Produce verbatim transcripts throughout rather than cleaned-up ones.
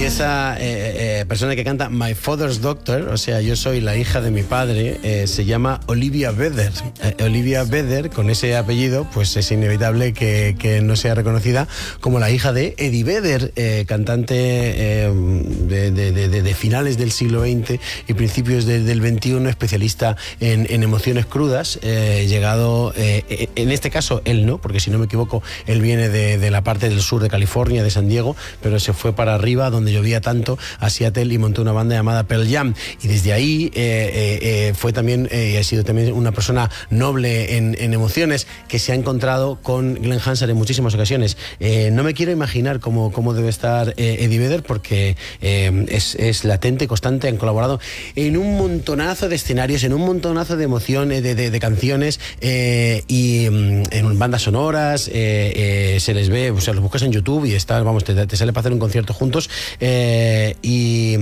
y esa eh, eh, persona que canta My Father's Doctor, o sea, yo soy la hija de mi padre, eh, se llama Olivia Vedder. Eh, Olivia Vedder, con ese apellido, pues es inevitable que, que no sea reconocida como la hija de Eddie Vedder, eh, cantante eh, de, de, de, de finales del siglo veinte y principios de, del veintiuno, especialista en, en emociones crudas, eh, llegado, eh, en este caso él no, porque si no me equivoco, él viene de, de la parte del sur de California, de San Diego, pero se fue para arriba, donde llovía tanto, a Seattle, y montó una banda llamada Pearl Jam, y desde ahí eh, eh, eh, fue también, eh, ha sido también una persona noble en, en emociones, que se ha encontrado con Glenn Hansard en muchísimas ocasiones. Eh, no me quiero imaginar cómo, cómo debe estar eh, Eddie Vedder, porque eh, es, es latente, constante, han colaborado en un montonazo de escenarios, en un montonazo de emociones, de, de, de canciones, eh, y mm, en bandas sonoras, eh, eh, se les ve, o sea, los buscas en YouTube y está, vamos, te, te sale para hacer un concierto juntos, eh, y,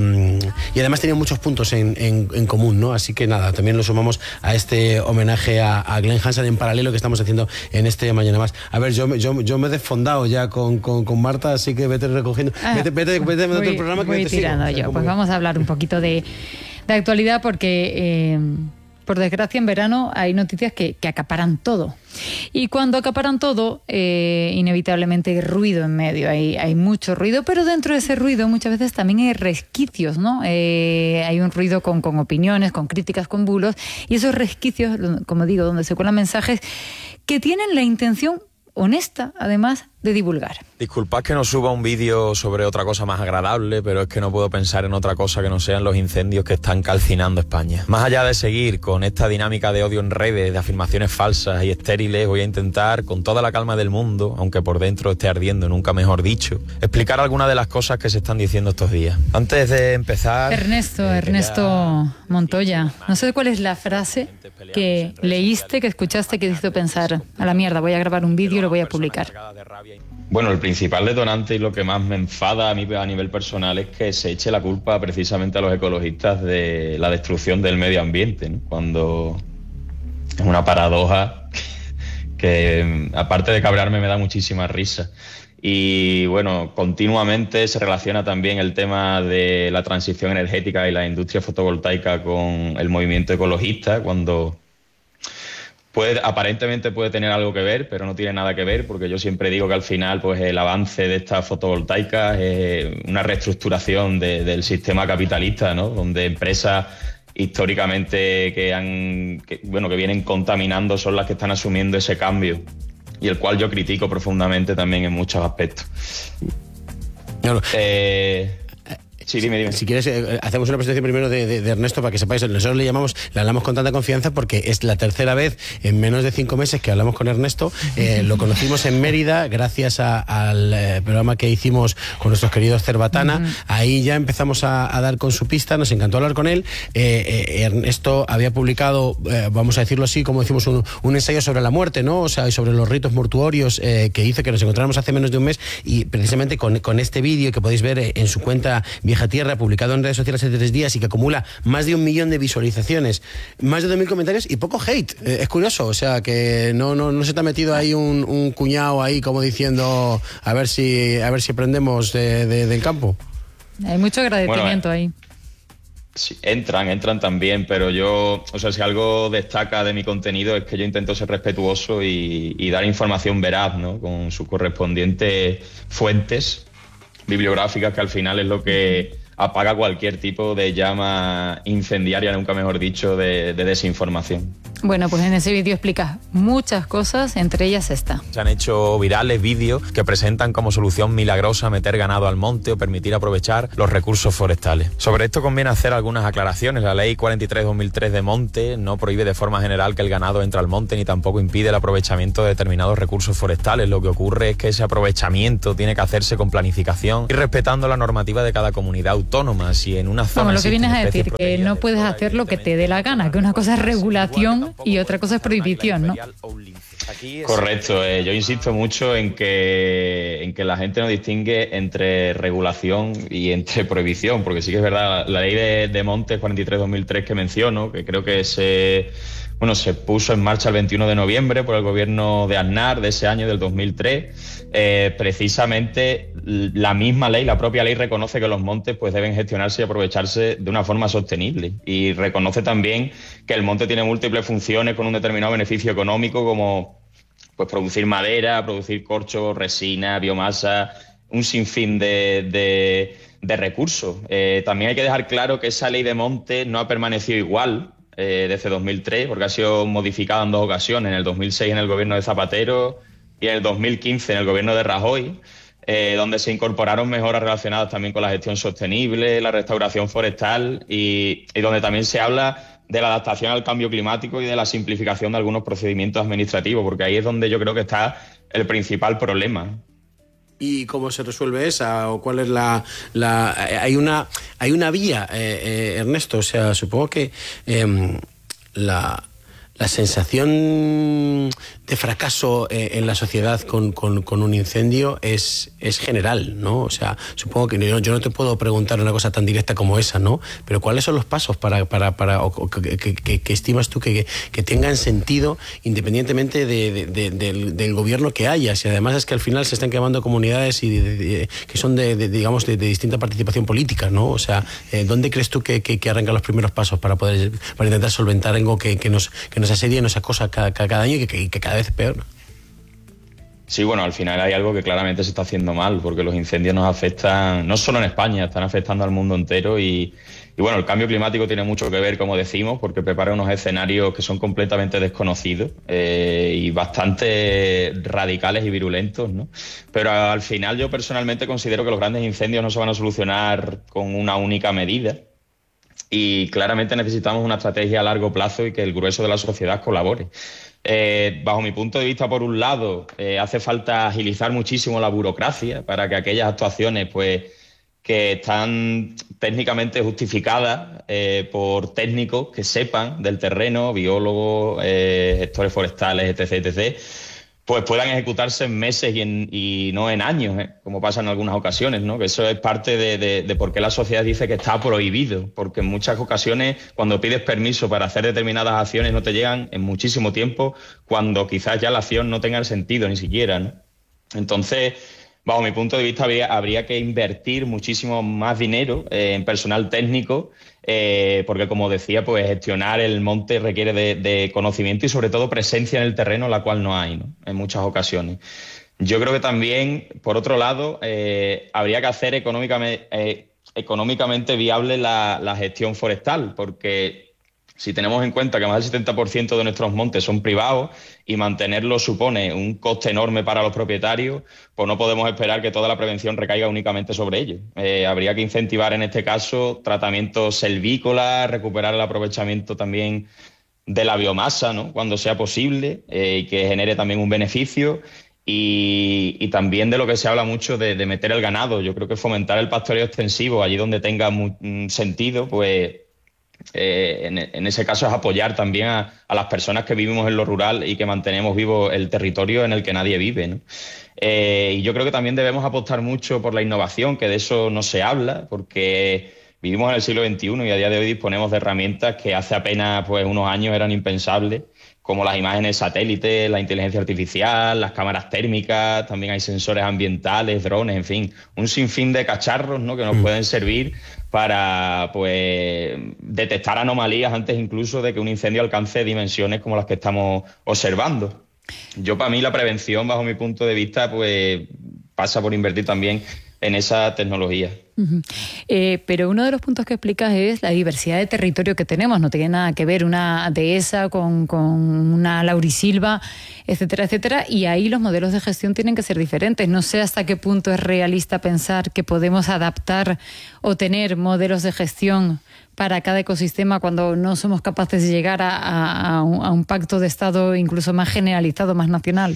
y además tenían muchos puntos en, en, en común, ¿no? Así que nada, también lo sumamos a este homenaje a, a Glenn Hansard en paralelo que estamos haciendo en este Mañana Más. A ver, yo, yo, yo me he desfondado ya con, con, con Marta, así que vete recogiendo, ah, vete, vete, vete, vete el programa que voy te tirando sigo. yo. O sea, pues vamos a hablar un poquito de, de actualidad, porque eh, por desgracia en verano hay noticias que, que acaparan todo. Y cuando acaparan todo, eh, inevitablemente hay ruido en medio, hay, hay mucho ruido, pero dentro de ese ruido muchas veces también hay resquicios, ¿no? Eh, hay un ruido con, con opiniones, con críticas, con bulos, y esos resquicios, como digo, donde se cuelan mensajes que tienen la intención honesta, además, de divulgar. Disculpad que no suba un vídeo sobre otra cosa más agradable, pero es que no puedo pensar en otra cosa que no sean los incendios que están calcinando España. Más allá de seguir con esta dinámica de odio en redes, de afirmaciones falsas y estériles, voy a intentar, con toda la calma del mundo, aunque por dentro esté ardiendo, nunca mejor dicho, explicar algunas de las cosas que se están diciendo estos días. Antes de empezar... Ernesto, eh, Ernesto quería... Montoya, no sé cuál es la frase que leíste, que escuchaste, que te hizo pensar, a la mierda, voy a grabar un vídeo y lo voy a publicar. Bueno, el principal detonante y lo que más me enfada a mí a nivel personal es que se eche la culpa precisamente a los ecologistas de la destrucción del medio ambiente, ¿no? Cuando es una paradoja que, aparte de cabrearme, me da muchísima risa. Y bueno, continuamente se relaciona también el tema de la transición energética y la industria fotovoltaica con el movimiento ecologista, cuando... Puede, aparentemente puede tener algo que ver, pero no tiene nada que ver, porque yo siempre digo que al final pues el avance de estas fotovoltaicas es una reestructuración de, del sistema capitalista, ¿no? Donde empresas históricamente que han que, bueno que vienen contaminando son las que están asumiendo ese cambio, y el cual yo critico profundamente también en muchos aspectos. Claro. Eh, Sí, dime, dime. Si quieres, eh, hacemos una presentación primero de, de, de Ernesto para que sepáis. Nosotros le llamamos, le hablamos con tanta confianza porque es la tercera vez en menos de cinco meses que hablamos con Ernesto. Eh, lo conocimos en Mérida gracias a, al eh, programa que hicimos con nuestros queridos Cerbatana. Uh-huh. Ahí ya empezamos a, a dar con su pista, nos encantó hablar con él. Eh, eh, Ernesto había publicado, eh, vamos a decirlo así, como decimos, un, un ensayo sobre la muerte, ¿no? O sea, y sobre los ritos mortuorios eh, que hizo, que nos encontramos hace menos de un mes, y precisamente con, con este vídeo que podéis ver en su cuenta Vieja Tierra, publicado en redes sociales hace tres días y que acumula más de un millón de visualizaciones, más de dos mil comentarios y poco hate. Eh, es curioso, o sea, que no, no, no se te ha metido ahí un, un cuñado ahí como diciendo a ver si, a ver si aprendemos de, de, del campo. Hay mucho agradecimiento bueno, eh, ahí. Sí, entran, entran también, pero yo, o sea, si algo destaca de mi contenido es que yo intento ser respetuoso y, y dar información veraz, ¿no? Con sus correspondientes fuentes bibliográficas, que al final es lo que apaga cualquier tipo de llama incendiaria, nunca mejor dicho, de, de desinformación. Bueno, pues en ese vídeo explicas muchas cosas, entre ellas esta. Se han hecho virales vídeos que presentan como solución milagrosa meter ganado al monte o permitir aprovechar los recursos forestales. Sobre esto conviene hacer algunas aclaraciones. La ley cuarenta y tres barra dos mil tres de monte no prohíbe de forma general que el ganado entre al monte, ni tampoco impide el aprovechamiento de determinados recursos forestales. Lo que ocurre es que ese aprovechamiento tiene que hacerse con planificación y respetando la normativa de cada comunidad autónoma. Si en una zona... Como lo que vienes a decir, que no puedes hacer lo que te dé la gana, que una cosa es regulación y otra cosa es prohibición, ¿no? Correcto, eh, yo insisto mucho en que, en que la gente no distingue entre regulación y entre prohibición, porque sí que es verdad, la ley de, de montes cuarenta y tres barra dos mil tres que menciono, que creo que se bueno, se puso en marcha el veintiuno de noviembre por el gobierno de Aznar de ese año, del dos mil tres. Eh, precisamente la misma ley, la propia ley reconoce que los montes pues deben gestionarse y aprovecharse de una forma sostenible, y reconoce también que el monte tiene múltiples funciones con un determinado beneficio económico, como pues producir madera, producir corcho, resina, biomasa, un sinfín de, de, de recursos. Eh, también hay que dejar claro que esa ley de montes no ha permanecido igual eh, desde dos mil tres, porque ha sido modificada en dos ocasiones, en el dos mil seis en el gobierno de Zapatero y en el dos mil quince en el gobierno de Rajoy, eh, donde se incorporaron mejoras relacionadas también con la gestión sostenible, la restauración forestal, y, y donde también se habla de la adaptación al cambio climático y de la simplificación de algunos procedimientos administrativos, porque ahí es donde yo creo que está el principal problema. ¿Y cómo se resuelve esa? ¿O cuál es la...? la hay una hay una vía, eh, eh, Ernesto. O sea, supongo que eh, la, la sensación de fracaso eh, en la sociedad con, con, con un incendio es, es general, ¿no? O sea, supongo que yo, yo no te puedo preguntar una cosa tan directa como esa, ¿no? Pero ¿cuáles son los pasos para, para, para o, o, que, que, que, que estimas tú que, que tengan sentido independientemente de, de, de, del, del gobierno que haya? Si además es que al final se están quemando comunidades y de, de, que son de, de digamos de, de distinta participación política, ¿no? O sea, eh, ¿dónde crees tú que, que, que arrancan los primeros pasos para poder para intentar solventar algo que, que nos que nos asedia y nos acosa cada, cada año y que, que cada vez es peor? Sí, bueno, al final hay algo que claramente se está haciendo mal, porque los incendios nos afectan, no solo en España, están afectando al mundo entero, y, y bueno, el cambio climático tiene mucho que ver, como decimos, porque prepara unos escenarios que son completamente desconocidos eh, y bastante radicales y virulentos, ¿no? Pero al final yo personalmente considero que los grandes incendios no se van a solucionar con una única medida, y claramente necesitamos una estrategia a largo plazo y que el grueso de la sociedad colabore. Eh, bajo mi punto de vista, por un lado, eh, hace falta agilizar muchísimo la burocracia para que aquellas actuaciones pues, que están técnicamente justificadas eh, por técnicos que sepan del terreno, biólogos, eh, gestores forestales, etc, etcétera, pues puedan ejecutarse en meses y, en, y no en años, ¿eh? Como pasa en algunas ocasiones, ¿no? Que eso es parte de, de, de por qué la sociedad dice que está prohibido, porque en muchas ocasiones cuando pides permiso para hacer determinadas acciones no te llegan en muchísimo tiempo, cuando quizás ya la acción no tenga el sentido ni siquiera, ¿no? Entonces, bajo mi punto de vista, habría, habría que invertir muchísimo más dinero eh, en personal técnico, eh, porque, como decía, pues gestionar el monte requiere de, de conocimiento y, sobre todo, presencia en el terreno, la cual no hay, ¿no? En muchas ocasiones. Yo creo que también, por otro lado, eh, habría que hacer económicamente, eh, económicamente viable la, la gestión forestal, porque si tenemos en cuenta que más del setenta por ciento de nuestros montes son privados y mantenerlos supone un coste enorme para los propietarios, pues no podemos esperar que toda la prevención recaiga únicamente sobre ellos. Eh, habría que incentivar en este caso tratamientos selvícolas, recuperar el aprovechamiento también de la biomasa, ¿no? Cuando sea posible, eh, y que genere también un beneficio. Y, y también de lo que se habla mucho de, de meter el ganado. Yo creo que fomentar el pastoreo extensivo allí donde tenga mu- sentido, pues Eh, en, en ese caso es apoyar también a, a las personas que vivimos en lo rural y que mantenemos vivo el territorio en el que nadie vive, ¿no? Eh, y yo creo que también debemos apostar mucho por la innovación, que de eso no se habla, porque vivimos en el siglo veintiuno y a día de hoy disponemos de herramientas que hace apenas pues, unos años eran impensables, como las imágenes satélites, la inteligencia artificial, las cámaras térmicas, también hay sensores ambientales, drones, en fin, un sinfín de cacharros, ¿no? Que nos mm. pueden servir para pues detectar anomalías antes incluso de que un incendio alcance dimensiones como las que estamos observando. Yo, para mí, la prevención, bajo mi punto de vista, pues pasa por invertir también en esa tecnología. Uh-huh. Eh, pero uno de los puntos que explicas es la diversidad de territorio que tenemos. No tiene nada que ver una dehesa con, con una laurisilva, etcétera, etcétera. Y ahí los modelos de gestión tienen que ser diferentes. No sé hasta qué punto es realista pensar que podemos adaptar o tener modelos de gestión para cada ecosistema cuando no somos capaces de llegar a, a, a, un, a un pacto de Estado incluso más generalizado, más nacional.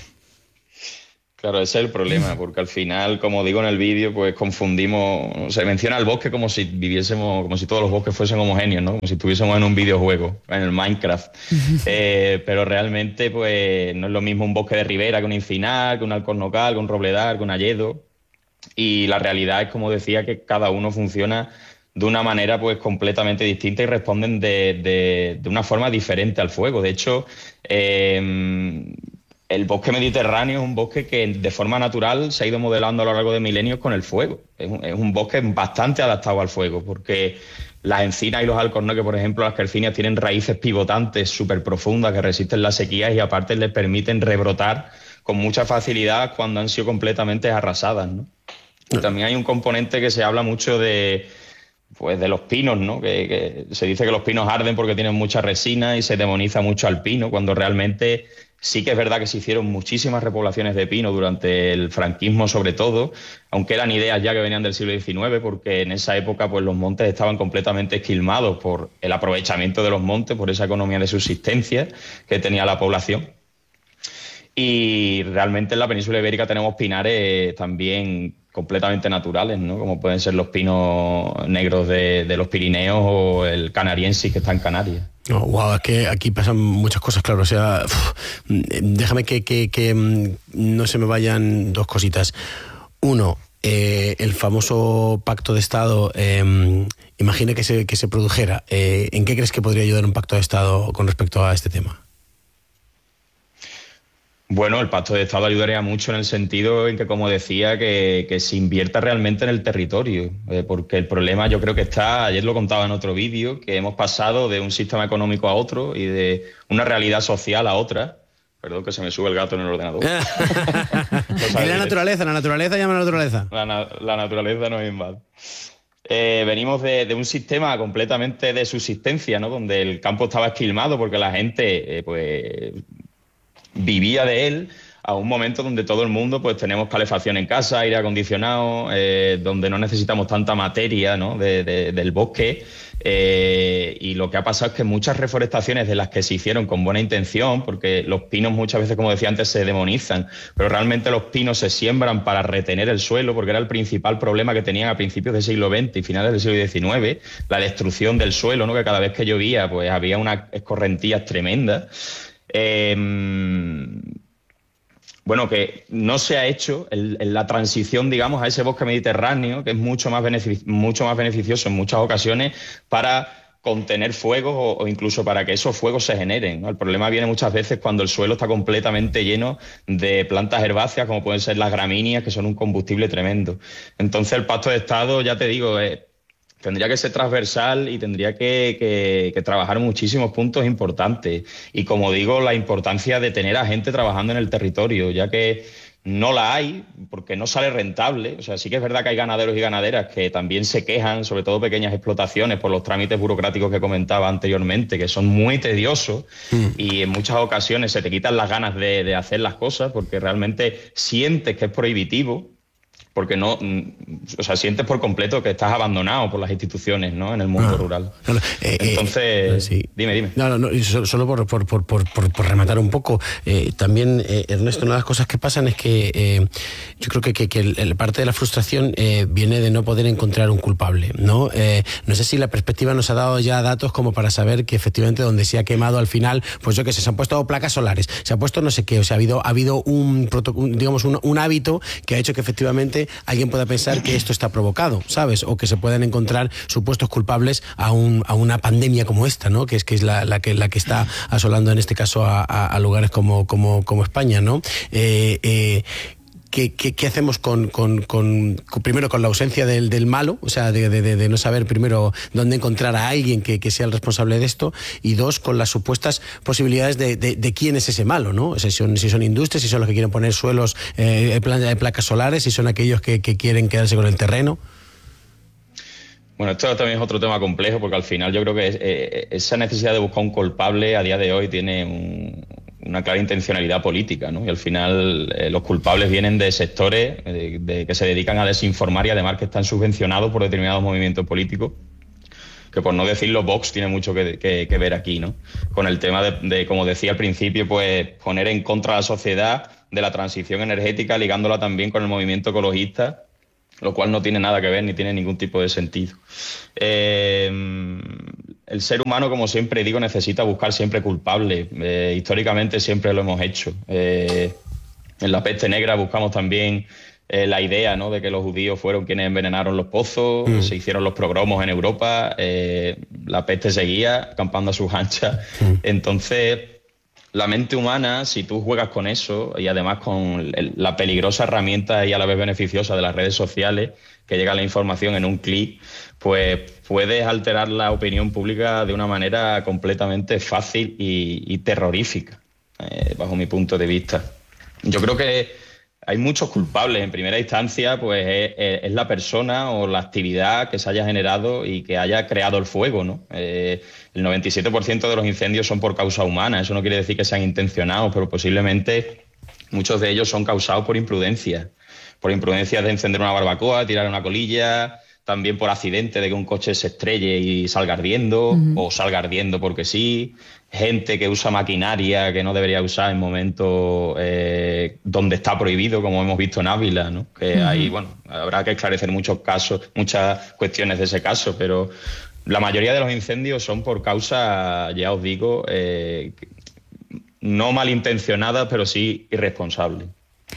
Claro, ese es el problema, porque al final, como digo en el vídeo, pues confundimos, se menciona el bosque como si viviésemos, como si todos los bosques fuesen homogéneos, ¿no? Como si estuviésemos en un videojuego, en el Minecraft. eh, pero realmente, pues no es lo mismo un bosque de ribera que un encinar, que un alcornocal, que un robledal, que un hayedo. Y la realidad es, como decía, que cada uno funciona de una manera pues completamente distinta y responden de, de, de una forma diferente al fuego. De hecho, eh, el bosque mediterráneo es un bosque que de forma natural se ha ido modelando a lo largo de milenios con el fuego. Es un, es un bosque bastante adaptado al fuego, porque las encinas y los alcornoques, por ejemplo, las quercinias, tienen raíces pivotantes súper profundas que resisten las sequías y aparte les permiten rebrotar con mucha facilidad cuando han sido completamente arrasadas, ¿no? Y también hay un componente que se habla mucho de, pues, de los pinos, ¿no? Que, que se dice que los pinos arden porque tienen mucha resina y se demoniza mucho al pino, cuando realmente sí que es verdad que se hicieron muchísimas repoblaciones de pino durante el franquismo, sobre todo, aunque eran ideas ya que venían del siglo diecinueve, porque en esa época pues, los montes estaban completamente esquilmados por el aprovechamiento de los montes, por esa economía de subsistencia que tenía la población. Y realmente en la península ibérica tenemos pinares también completamente naturales, ¿no? Como pueden ser los pinos negros de, de los Pirineos o el canariensis que está en Canarias. Oh, wow, es que aquí pasan muchas cosas, claro. O sea, uf, déjame que, que, que no se me vayan dos cositas. Uno, eh, el famoso pacto de Estado, eh, imagina que se, que se produjera. Eh, ¿En qué crees que podría ayudar un pacto de Estado con respecto a este tema? Bueno, el pacto de Estado ayudaría mucho en el sentido en que, como decía, que, que se invierta realmente en el territorio, eh, porque el problema yo creo que está, ayer lo contaba en otro vídeo, que hemos pasado de un sistema económico a otro y de una realidad social a otra. Perdón que se me sube el gato en el ordenador. En la naturaleza, la naturaleza llama a la naturaleza. La, la naturaleza nos invade. Eh, venimos de, de un sistema completamente de subsistencia, ¿no? Donde el campo estaba esquilmado porque la gente, eh, pues... vivía de él, a un momento donde todo el mundo pues tenemos calefacción en casa, aire acondicionado, eh, donde no necesitamos tanta materia, ¿no? de, de, del bosque, eh, y lo que ha pasado es que muchas reforestaciones de las que se hicieron con buena intención, porque los pinos muchas veces, como decía antes, se demonizan, pero realmente los pinos se siembran para retener el suelo, porque era el principal problema que tenían a principios del siglo veinte y finales del siglo diecinueve, la destrucción del suelo, ¿no? Que cada vez que llovía pues había unas escorrentías tremendas. Eh, bueno, que no se ha hecho el, el, la transición, digamos, a ese bosque mediterráneo, que es mucho más, benefic- mucho más beneficioso en muchas ocasiones para contener fuegos o, o incluso para que esos fuegos se generen, ¿no? El problema viene muchas veces cuando el suelo está completamente lleno de plantas herbáceas, como pueden ser las gramíneas, que son un combustible tremendo. Entonces el pacto de Estado, ya te digo, eh, tendría que ser transversal y tendría que, que, que trabajar muchísimos puntos importantes. Y como digo, la importancia de tener a gente trabajando en el territorio, ya que no la hay, porque no sale rentable. O sea, sí que es verdad que hay ganaderos y ganaderas que también se quejan, sobre todo pequeñas explotaciones, por los trámites burocráticos que comentaba anteriormente, que son muy tediosos mm. y en muchas ocasiones se te quitan las ganas de, de hacer las cosas porque realmente sientes que es prohibitivo. Porque no, o sea, sientes por completo que estás abandonado por las instituciones, ¿no? En el mundo ah, rural. No, no, eh, Entonces, eh, sí. dime, dime. No, no, no solo por, por, por, por, por rematar un poco. Eh, también, eh, Ernesto, una de las cosas que pasan es que eh, yo creo que, que, que el, el parte de la frustración eh, viene de no poder encontrar un culpable, ¿no? Eh, no sé si la perspectiva nos ha dado ya datos como para saber que efectivamente donde se ha quemado al final, pues yo qué sé, se han puesto placas solares, se ha puesto no sé qué, o sea, ha habido, ha habido un, un digamos, un, un hábito que ha hecho que efectivamente alguien pueda pensar que esto está provocado, ¿sabes? O que se puedan encontrar supuestos culpables a, un, a una pandemia como esta, ¿no? Que es que es la, la que la que está asolando en este caso a, a, a lugares como, como, como España, ¿no? Eh, eh, ¿Qué, qué, qué hacemos con, con, con, con primero con la ausencia del, del malo, o sea, de, de, de no saber primero dónde encontrar a alguien que, que sea el responsable de esto, y dos, con las supuestas posibilidades de, de, de quién es ese malo, ¿no? O sea, si son, si son industrias, si son los que quieren poner suelos, eh, placas solares, si son aquellos que, que quieren quedarse con el terreno. Bueno, esto también es otro tema complejo, porque al final yo creo que es, eh, esa necesidad de buscar un culpable a día de hoy tiene un, una clara intencionalidad política, ¿no? Y al final eh, los culpables vienen de sectores eh, de, que se dedican a desinformar y además que están subvencionados por determinados movimientos políticos, que por no decirlo, Vox tiene mucho que, que, que ver aquí, ¿no? Con el tema de, de, como decía al principio, pues poner en contra a la sociedad de la transición energética, ligándola también con el movimiento ecologista, lo cual no tiene nada que ver ni tiene ningún tipo de sentido. Eh, el ser humano, como siempre digo, necesita buscar siempre culpables. Eh, históricamente siempre lo hemos hecho. Eh, en la peste negra buscamos también eh, la idea, ¿no?, de que los judíos fueron quienes envenenaron los pozos, mm. se hicieron los progromos en Europa, eh, la peste seguía campando a sus anchas. Mm. Entonces, la mente humana, si tú juegas con eso y además con el, la peligrosa herramienta y a la vez beneficiosa de las redes sociales, que llega la información en un clic, pues puedes alterar la opinión pública de una manera completamente fácil y, y terrorífica, eh, bajo mi punto de vista. Yo creo que hay muchos culpables. En primera instancia, pues es, es la persona o la actividad que se haya generado y que haya creado el fuego, ¿no? Eh, el noventa y siete por ciento de los incendios son por causa humana. Eso no quiere decir que sean intencionados, pero posiblemente muchos de ellos son causados por imprudencia. Por imprudencia de encender una barbacoa, tirar una colilla, también por accidente de que un coche se estrelle y salga ardiendo, uh-huh. o salga ardiendo porque sí. Gente que usa maquinaria que no debería usar en momentos eh, donde está prohibido, como hemos visto en Ávila, ¿no? Que uh-huh. ahí, bueno, habrá que esclarecer muchos casos, muchas cuestiones de ese caso, pero la mayoría de los incendios son por causa, ya os digo, eh, no malintencionadas, pero sí irresponsables.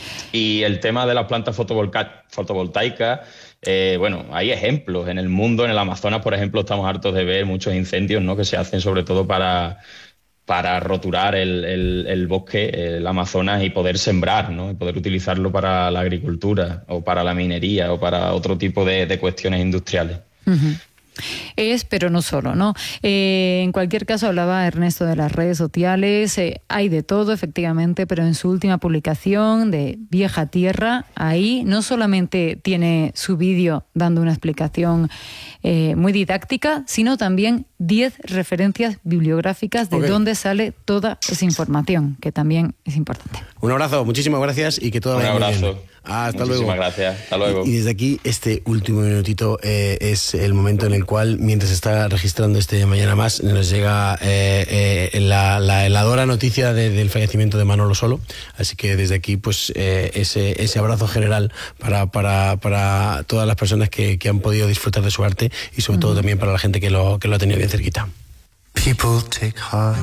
Y el tema de las plantas fotovolca- fotovoltaicas, eh, bueno, hay ejemplos. En el mundo, en el Amazonas, por ejemplo, estamos hartos de ver muchos incendios, ¿no?, que se hacen sobre todo para, para roturar el, el, el bosque, el Amazonas, y poder sembrar, ¿no?, y poder utilizarlo para la agricultura o para la minería o para otro tipo de, de cuestiones industriales. Uh-huh. Es, pero no solo, ¿no? Eh, en cualquier caso, hablaba Ernesto de las redes sociales, eh, hay de todo, efectivamente, pero en su última publicación de Vieja Tierra, ahí no solamente tiene su vídeo dando una explicación eh, muy didáctica, sino también diez referencias bibliográficas de okay. dónde sale toda esa información, que también es importante. Un abrazo, muchísimas gracias y que todo vaya muy bien. Un abrazo. Hasta Muchísimas luego. gracias. Hasta luego. Y, y desde aquí, este último minutito eh, es el momento en el cual, mientras está registrando este Mañana Más, nos llega eh, eh, la, la heladora noticia de, del fallecimiento de Manolo Solo. Así que desde aquí, pues eh, ese, ese abrazo general para, para, para todas las personas que, que han podido disfrutar de su arte y sobre uh-huh. todo también para la gente que lo, que lo ha tenido bien cerquita. People take heart.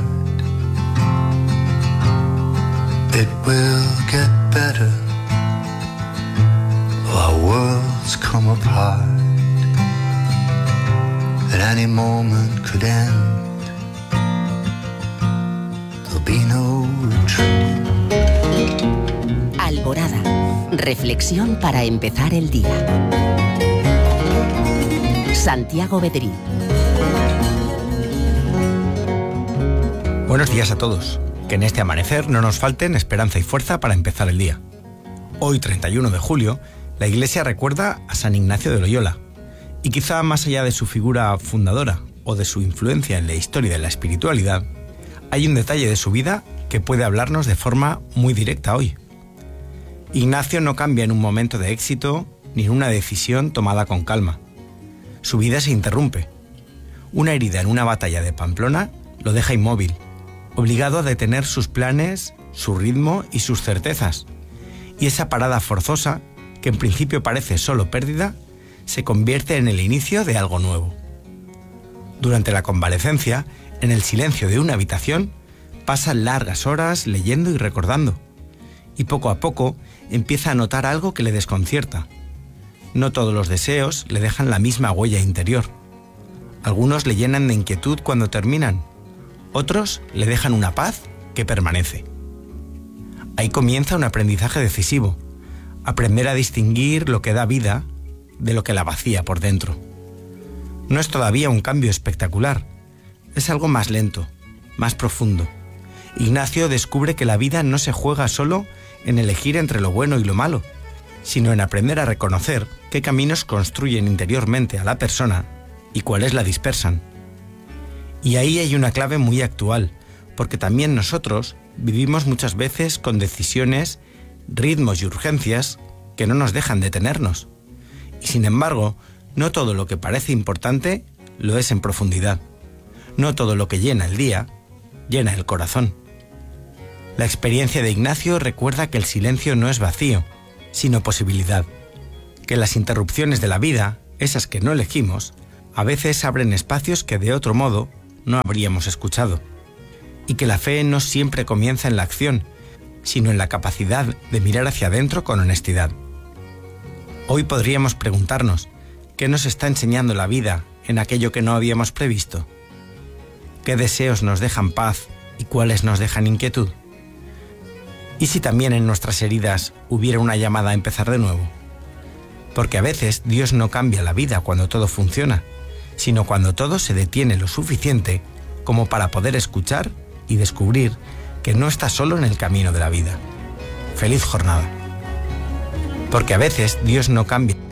It will get better. Our worlds come apart. At any moment could end. There'll be no retreat. Alborada. Reflexión para empezar el día. Santiago Bedrí. Buenos días a todos. Que en este amanecer no nos falten esperanza y fuerza para empezar el día. Hoy, treinta y uno de julio, la Iglesia recuerda a San Ignacio de Loyola, y quizá más allá de su figura fundadora o de su influencia en la historia de la espiritualidad, hay un detalle de su vida que puede hablarnos de forma muy directa hoy. Ignacio no cambia en un momento de éxito ni en una decisión tomada con calma. Su vida se interrumpe. Una herida en una batalla de Pamplona lo deja inmóvil, obligado a detener sus planes, su ritmo y sus certezas, y esa parada forzosa, que en principio parece solo pérdida, se convierte en el inicio de algo nuevo. Durante la convalecencia, en el silencio de una habitación, pasa largas horas leyendo y recordando, y poco a poco empieza a notar algo que le desconcierta. No todos los deseos le dejan la misma huella interior. Algunos le llenan de inquietud cuando terminan, otros le dejan una paz que permanece. Ahí comienza un aprendizaje decisivo, aprender a distinguir lo que da vida de lo que la vacía por dentro. No es todavía un cambio espectacular, es algo más lento, más profundo. Ignacio descubre que la vida no se juega solo en elegir entre lo bueno y lo malo, sino en aprender a reconocer qué caminos construyen interiormente a la persona y cuáles la dispersan. Y ahí hay una clave muy actual, porque también nosotros vivimos muchas veces con decisiones, ritmos y urgencias que no nos dejan detenernos. Y sin embargo, no todo lo que parece importante lo es en profundidad. No todo lo que llena el día, llena el corazón. La experiencia de Ignacio recuerda que el silencio no es vacío, sino posibilidad. Que las interrupciones de la vida, esas que no elegimos, a veces abren espacios que de otro modo no habríamos escuchado. Y que la fe no siempre comienza en la acción, sino en la capacidad de mirar hacia adentro con honestidad. Hoy podríamos preguntarnos, ¿qué nos está enseñando la vida en aquello que no habíamos previsto? ¿Qué deseos nos dejan paz y cuáles nos dejan inquietud? ¿Y si también en nuestras heridas hubiera una llamada a empezar de nuevo? Porque a veces Dios no cambia la vida cuando todo funciona, sino cuando todo se detiene lo suficiente como para poder escuchar y descubrir que no está solo en el camino de la vida. Feliz jornada. Porque a veces Dios no cambia.